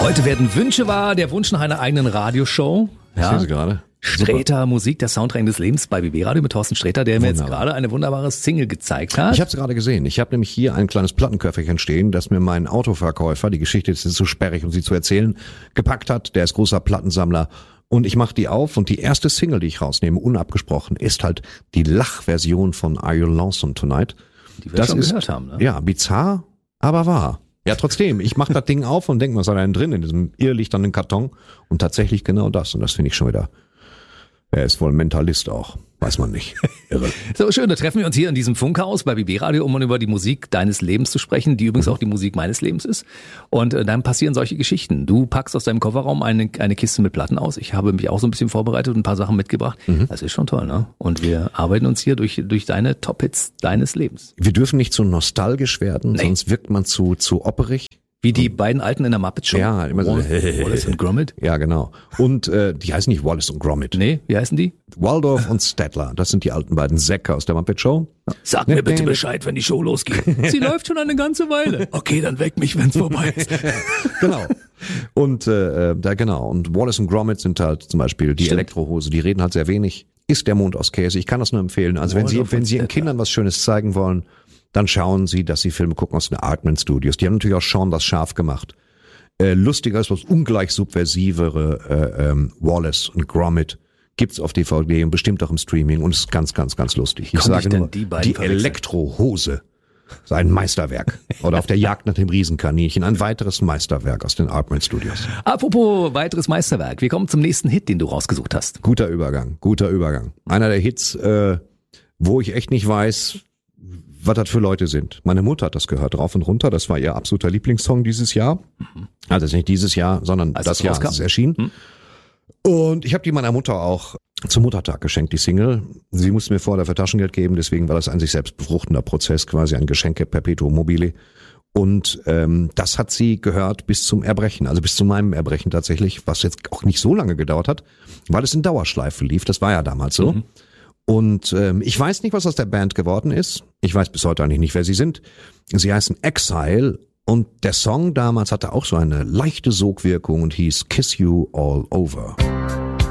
Heute werden Wünsche wahr, der Wunsch nach einer eigenen Radioshow. Ich sehe sie gerade. Sträter Musik, der Soundtrack des Lebens bei BB Radio mit Thorsten Sträter, der mir jetzt gerade eine wunderbare Single gezeigt hat. Ich habe es gerade gesehen. Ich habe nämlich hier ein kleines Plattenköfferchen stehen, das mir mein Autoverkäufer, die Geschichte ist zu sperrig, um sie zu erzählen, gepackt hat. Der ist großer Plattensammler. Und ich mache die auf und die erste Single, die ich rausnehme, unabgesprochen, ist halt die Lachversion von Are You Lonesome Tonight? Die wir schon gehört haben, ne? Ja, bizarr, aber wahr. Ja, trotzdem, ich mache das Ding auf und denke, was ist da denn drin in diesem irrlichternden Karton? Und tatsächlich genau das. Und das finde ich schon wieder, er ist wohl Mentalist auch. Weiß man nicht. Irre. So schön, da treffen wir uns hier in diesem Funkhaus bei BB Radio, um über die Musik deines Lebens zu sprechen, die übrigens auch die Musik meines Lebens ist. Und dann passieren solche Geschichten. Du packst aus deinem Kofferraum eine Kiste mit Platten aus. Ich habe mich auch so ein bisschen vorbereitet und ein paar Sachen mitgebracht. Das ist schon toll, ne? Und wir arbeiten uns hier durch deine Top-Hits deines Lebens. Wir dürfen nicht zu nostalgisch werden, sonst wirkt man zu opperig. Wie die beiden Alten in der Muppet Show. Ja, immer so. Wallace und Gromit. Ja, genau. Und die heißen nicht Wallace und Gromit. Nee, wie heißen die? Waldorf und Statler. Das sind die alten beiden Säcke aus der Muppet Show. Sag mir bitte Bescheid, wenn die Show losgeht. Sie läuft schon eine ganze Weile. Okay, dann weck mich, wenn's vorbei ist. Genau. Und genau. Und Wallace und Gromit sind halt zum Beispiel die Elektrohose. Die reden halt sehr wenig. Ist der Mond aus Käse. Ich kann das nur empfehlen. Also wenn Sie Ihren Kindern was Schönes zeigen wollen, dann schauen Sie, dass Sie Filme gucken aus den Aardman Studios. Die haben natürlich auch Shaun das Schaf gemacht. Lustiger ist was ungleich subversivere Wallace und Gromit gibt's auf DVD und bestimmt auch im Streaming und ist ganz, ganz, ganz lustig. Ich sage nur, die Elektrohose ist ein Meisterwerk. Oder Auf der Jagd nach dem Riesenkaninchen, ein weiteres Meisterwerk aus den Aardman Studios. Apropos weiteres Meisterwerk, wir kommen zum nächsten Hit, den du rausgesucht hast. Guter Übergang. Einer der Hits, wo ich echt nicht weiß, was das für Leute sind. Meine Mutter hat das gehört, rauf und runter. Das war ihr absoluter Lieblingssong dieses Jahr. Also nicht dieses Jahr, sondern das Jahr, als es erschien. Und ich habe die meiner Mutter auch zum Muttertag geschenkt, die Single. Sie musste mir vorher dafür Taschengeld geben, deswegen war das ein sich selbst befruchtender Prozess, quasi ein Geschenke perpetuum mobile. Und das hat sie gehört bis zum Erbrechen, also bis zu meinem Erbrechen tatsächlich, was jetzt auch nicht so lange gedauert hat, weil es in Dauerschleife lief. Das war ja damals so. Und ich weiß nicht, was aus der Band geworden ist. Ich weiß bis heute eigentlich nicht, wer sie sind. Sie heißen Exile und der Song damals hatte auch so eine leichte Sogwirkung und hieß Kiss You All Over.